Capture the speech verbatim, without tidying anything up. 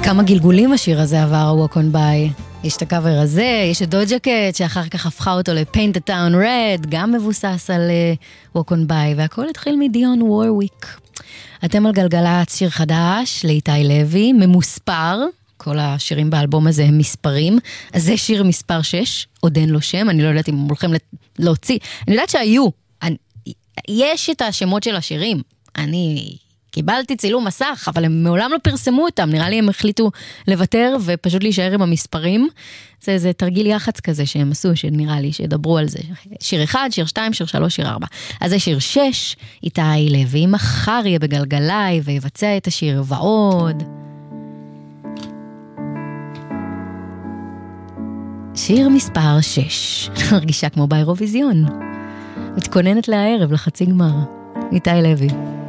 כמה גלגולים השיר הזה עבר, Walk on by. יש את הקאבר הזה, יש את דוג'ה קאט, שאחר כך הפכה אותו ל-Paint the Town Red, גם מבוסס על uh, Walk on by, והכל התחיל מדיון וורוויק. אתם על גלגלצ, שיר חדש, לאיתי לוי, ממוספר, כל השירים באלבום הזה הם מספרים, אז זה שיר מספר שש, עוד אין לו שם, אני לא יודעת אם הולכים להוציא, אני יודעת שהיו, אני, יש את השמות של השירים, אני קיבלתי צילום מסך, אבל הם מעולם לא פרסמו אותם, נראה לי הם החליטו לוותר ופשוט להישאר עם המספרים, זה, זה תרגיל יחץ כזה שהם עשו, שנראה לי שידברו על זה, שיר אחד, שיר שתיים, שיר שלוש, שיר ארבע, אז זה שיר שש, איתי לוי, מחר יהיה בגלגלי ויבצע את השיר ועוד. שיר מספר שש, מרגישה כמו באירוויזיון, מתכוננת לערב לחצי גמר, איתי לוי.